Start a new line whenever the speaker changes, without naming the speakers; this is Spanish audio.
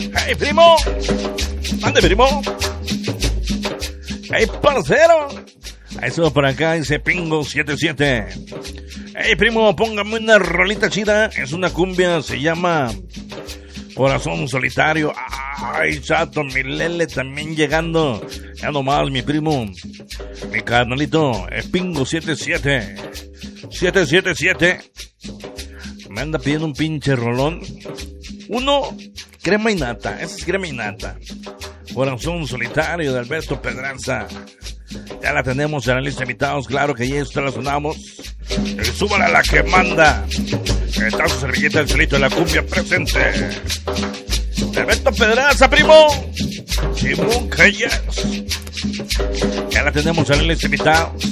Hey, primo. Ande, primo. Hey, parcero. Eso por acá dice Pingo 77. Hey, primo, póngame una rolita chida. Es una cumbia, se llama Corazón Solitario. Ay, chato, mi lele también llegando. Ya nomás, mi primo. Mi carnalito, es Pingo 77. 777. Me anda pidiendo un pinche rolón. Uno, crema y nata. Esa es crema y nata. Corazón Solitario de Alberto Pedraza. Ya la tenemos en la lista de invitados. Claro que ya está la sonamos. Súbala a la que manda. Está su servilleta del solito de la cumbia presente. Alberto Pedraza, primo. Simón Calles. Ya la tenemos en la lista de invitados.